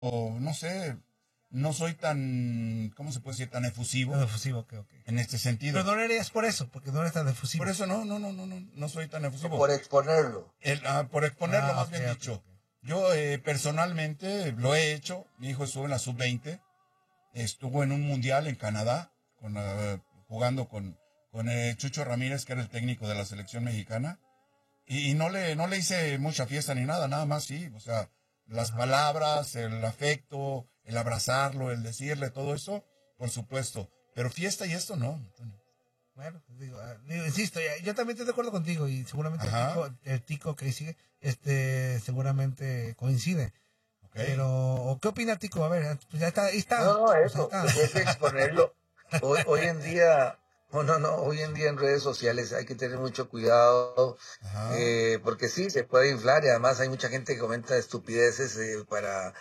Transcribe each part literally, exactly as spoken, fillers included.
o no sé, no soy tan, ¿cómo se puede decir? Tan efusivo. Tan efusivo, ok, ok. En este sentido. Pero no lo harías por eso, porque no eres tan efusivo. Por eso no, no, no, no, no, no soy tan efusivo. Por exponerlo. El, ah, por exponerlo, Ah, más okay, bien okay, dicho. okay. Yo eh, personalmente lo he hecho. Mi hijo estuvo en la sub veinte. Estuvo en un mundial en Canadá, con, uh, jugando con, con eh, Chucho Ramírez, que era el técnico de la selección mexicana. Y, y no le no le hice mucha fiesta ni nada, nada más sí. O sea, las palabras, el afecto, el abrazarlo, el decirle todo eso, por supuesto. Pero fiesta y esto no, Antonio. Bueno, digo, digo, insisto, yo también estoy de acuerdo contigo y seguramente el Ajá. tico, el tico que ahí sigue, este, seguramente coincide. Okay. Pero, ¿o ¿qué opina Tico? A ver, pues ya está, ahí está. No, no, eso, Pues pues hay que exponerlo. Hoy, hoy en día, no, no, no, hoy en día en redes sociales hay que tener mucho cuidado, eh, porque sí, se puede inflar y además hay mucha gente que comenta estupideces eh, para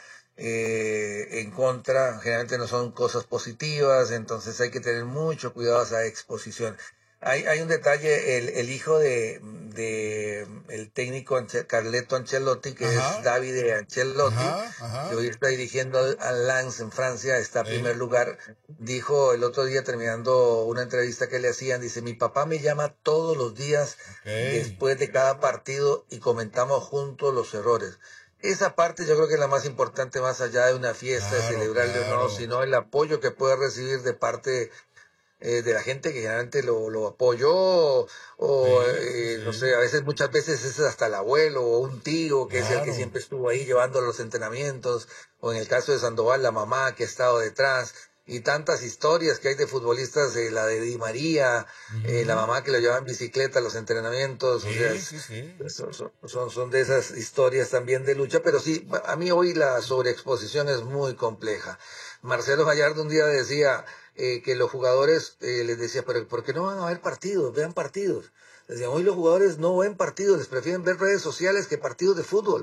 eh, en contra, generalmente no son cosas positivas, entonces hay que tener mucho cuidado a esa exposición. Hay, hay un detalle, el, el hijo de, de el técnico Anche, Carleto Ancelotti, que ajá. es Davide Ancelotti, ajá, ajá. que hoy está dirigiendo al Lens en Francia, está en sí. primer lugar, dijo el otro día terminando una entrevista que le hacían, dice, mi papá me llama todos los días okay. después de cada partido y comentamos juntos los errores. Esa parte yo creo que es la más importante, más allá de una fiesta, claro, de celebrarle claro. o no, sino el apoyo que puede recibir de parte Eh, de la gente que generalmente lo, lo apoyó o, o sí, eh, sí. no sé, a veces muchas veces es hasta el abuelo o un tío que claro. es el que siempre estuvo ahí llevando los entrenamientos, o en el caso de Sandoval la mamá que ha estado detrás, y tantas historias que hay de futbolistas, eh, la de Di María, uh-huh. eh, la mamá que lo llevaba en bicicleta a los entrenamientos, sí, o sea, sí, sí. Son, son, son de esas historias también de lucha, pero sí, a mí hoy la sobreexposición es muy compleja. Marcelo Gallardo un día decía eh, que los jugadores, eh, les decía, pero ¿por qué no van a ver partidos? Vean partidos. Decían, hoy los jugadores no ven partidos, les prefieren ver redes sociales que partidos de fútbol.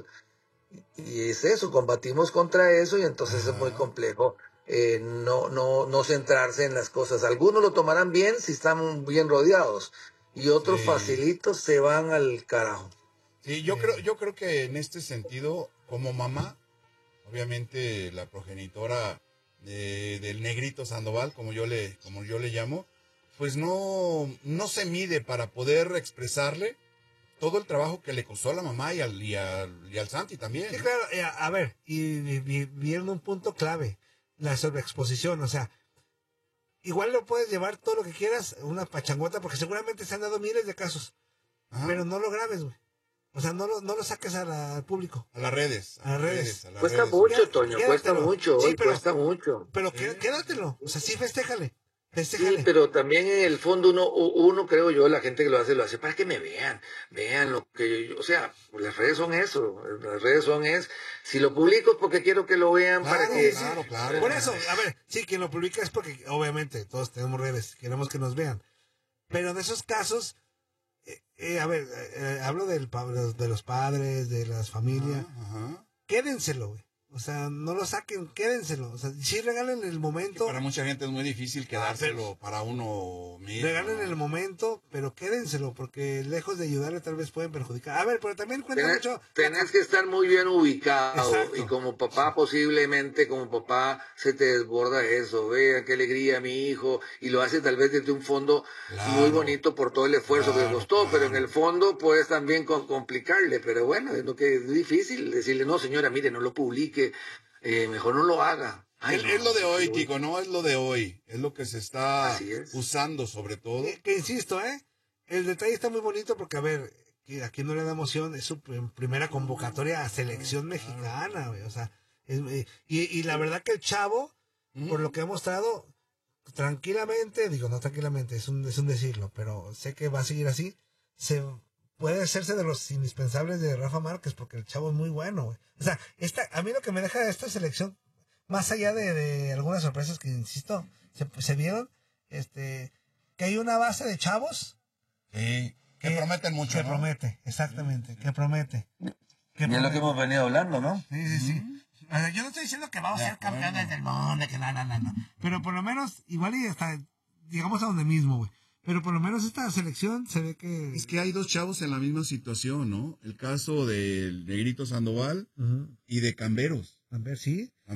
Y es eso, combatimos contra eso y entonces Ajá. es muy complejo eh, no, no, no centrarse en las cosas. Algunos lo tomarán bien si están bien rodeados y otros sí. facilitos se van al carajo. Sí, yo creo, yo creo que en este sentido, como mamá, obviamente la progenitora de, del negrito Sandoval, como yo le, como yo le llamo, pues no, no se mide para poder expresarle todo el trabajo que le costó a la mamá y al, y al, y al Santi también. Sí, claro, eh, a ver, y, y, y vieron un punto clave, la sobreexposición, o sea, igual lo puedes llevar todo lo que quieras, una pachangota, porque seguramente se han dado miles de casos, Ajá. pero no lo grabes, güey. O sea, no lo, no lo saques a la, al público. A las redes. A las redes. redes a las cuesta redes. mucho, Ya, Toño, quédatelo. cuesta mucho, sí, hoy pero, cuesta mucho. Pero sí. quédatelo, o sea, sí, festéjale. Sí, pero también en el fondo uno, uno creo yo, la gente que lo hace, lo hace para que me vean, vean lo que yo, o sea, las redes son eso, las redes son es, si lo publico es porque quiero que lo vean claro, para que... Claro, claro. Por eso, a ver, sí, quien lo publica es porque, obviamente, todos tenemos redes, queremos que nos vean, pero en esos casos, eh, eh, a ver, eh, hablo del, de los padres, de las familias, ajá, ajá. quédenselo, güey. O sea, no lo saquen, quédenselo. O sea, sí regalen el momento. Para mucha gente es muy difícil quedárselo ah, para uno mismo. Regalen el momento, pero quédenselo, porque lejos de ayudarle tal vez pueden perjudicar. A ver, pero también cuenta tenés, mucho... Tenés que estar muy bien ubicado. Exacto. Y como papá, posiblemente, como papá, se te desborda eso. Vean qué alegría mi hijo. Y lo hace tal vez desde un fondo claro, muy bonito por todo el esfuerzo claro, que le costó. Claro. Pero en el fondo puedes también complicarle. Pero bueno, es lo que es difícil decirle, no señora, mire, no lo publique. Eh, mejor no lo haga. Ay, es, no, es lo de hoy, Tico, no es lo de hoy. Es lo que se está usando sobre todo. Que, que insisto, ¿eh? El detalle está muy bonito porque, a ver, que aquí no le da emoción, es su primera convocatoria a selección mexicana, güey. O sea, es, y, y la verdad que el chavo, mm. por lo que ha mostrado, tranquilamente, digo, no tranquilamente, es un, es un decirlo, pero sé que va a seguir así, se... puede hacerse de los indispensables de Rafa Márquez, porque el chavo es muy bueno, güey. O sea, esta, a mí lo que me deja de esta selección, más allá de, de algunas sorpresas que, insisto, se, se vieron, este, que hay una base de chavos. Sí, que, que prometen mucho, Que ¿no? promete, exactamente, sí, sí. que promete. Que y promete. Es lo que hemos venido hablando, ¿no? Sí, sí, sí. Mm-hmm. O sea, yo no estoy diciendo que vamos a ser campeones bueno. del mundo, que no, no, no, no. Pero por lo menos, igual y hasta, digamos a donde mismo, güey. Pero por lo menos esta selección se ve que... Es que hay dos chavos en la misma situación, ¿no? El caso del Negrito Sandoval uh-huh. y de Camberos. Camberos, sí.